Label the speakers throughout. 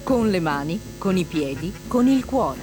Speaker 1: Con le mani, con i piedi, con il cuore.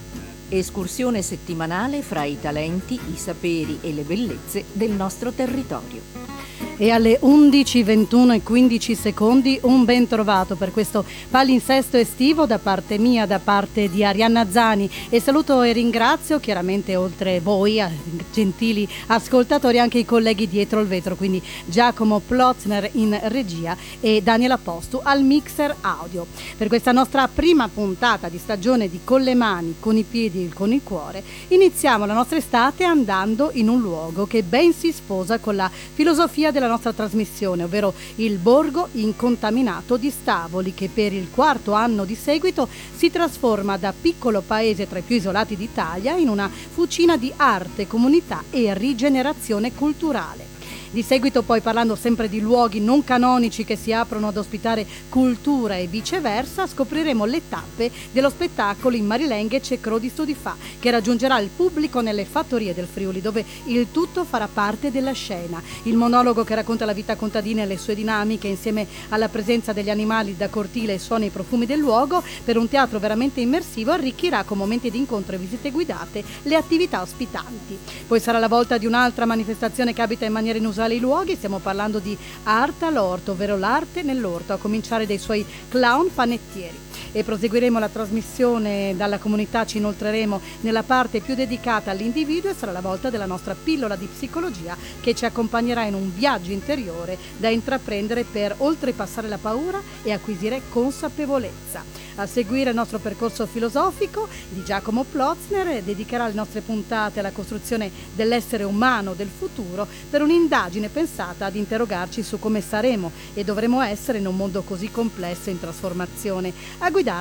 Speaker 1: Escursione settimanale fra i talenti, i saperi e le bellezze del nostro territorio.
Speaker 2: E alle 11:21 e 15 secondi un ben trovato per questo palinsesto estivo da parte mia, da parte di Arianna Zani, e saluto e ringrazio chiaramente, oltre voi gentili ascoltatori, anche i colleghi dietro il vetro, quindi Giacomo Plotzner in regia e Daniela Postu al mixer audio. Per questa nostra prima puntata di stagione di Con le mani, con i piedi e con il cuore iniziamo la nostra estate andando in un luogo che ben si sposa con la filosofia della nostra trasmissione, ovvero il Borgo Incontaminato di Stavoli, che per il 4º anno di seguito si trasforma da piccolo paese tra i più isolati d'Italia in una fucina di arte, comunità e rigenerazione culturale. Di seguito poi, parlando sempre di luoghi non canonici che si aprono ad ospitare cultura e viceversa, scopriremo le tappe dello spettacolo in Marilenghe C'è Cro di Studi Fa, che raggiungerà il pubblico nelle fattorie del Friuli, dove il tutto farà parte della scena. Il monologo che racconta la vita contadina e le sue dinamiche, insieme alla presenza degli animali da cortile e suoni e profumi del luogo, per un teatro veramente immersivo, arricchirà con momenti di incontro e visite guidate le attività ospitanti. Poi sarà la volta di un'altra manifestazione che abita in maniera inusuale i luoghi. Stiamo parlando di Art all'Orto, ovvero l'arte nell'orto, a cominciare dai suoi clown panettieri. E proseguiremo la trasmissione dalla comunità, ci inoltreremo nella parte più dedicata all'individuo e sarà la volta della nostra pillola di psicologia, che ci accompagnerà in un viaggio interiore da intraprendere per oltrepassare la paura e acquisire consapevolezza. A seguire il nostro percorso filosofico di Giacomo Plotzner dedicherà le nostre puntate alla costruzione dell'essere umano del futuro, per un'indagine pensata ad interrogarci su come saremo e dovremo essere in un mondo così complesso e in trasformazione. A guidare